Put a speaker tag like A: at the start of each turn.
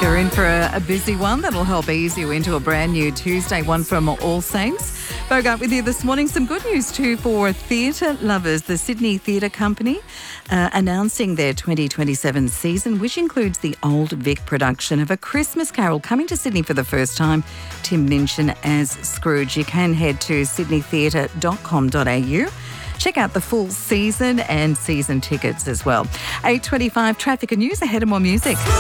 A: You're in for a busy one that'll help ease you into a brand new Tuesday, one from All Saints. Bogart with you this morning. Some good news too for theatre lovers. The Sydney Theatre Company announcing their 2027 season, which includes the Old Vic production of A Christmas Carol coming to Sydney for the first time. Tim Minchin as Scrooge. You can head to sydneytheatre.com.au. Check out the full season and season tickets as well. 8:25 traffic and news ahead of more music.